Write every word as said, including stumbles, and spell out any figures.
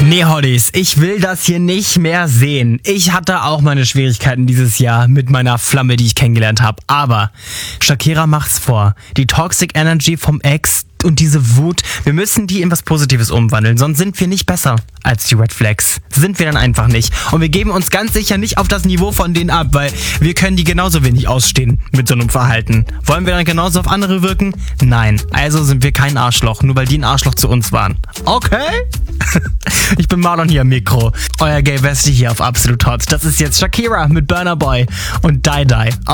Nee, Hollies, ich will das hier nicht mehr sehen. Ich hatte auch meine Schwierigkeiten dieses Jahr mit meiner Flamme, die ich kennengelernt habe. Aber Shakira macht's vor. Die Toxic Energy vom Ex und diese Wut, wir müssen die in was Positives umwandeln. Sonst sind wir nicht besser als die Red Flags. Sind wir dann einfach nicht. Und wir geben uns ganz sicher nicht auf das Niveau von denen ab, weil wir können die genauso wenig ausstehen mit so einem Verhalten. Wollen wir dann genauso auf andere wirken? Nein. Also sind wir kein Arschloch, nur weil die ein Arschloch zu uns waren. Okay? Ich bin Marlon hier am Mikro. Euer Gay Bestie hier auf Absolut Hot. Das ist jetzt Shakira mit Burna Boy und Die Die.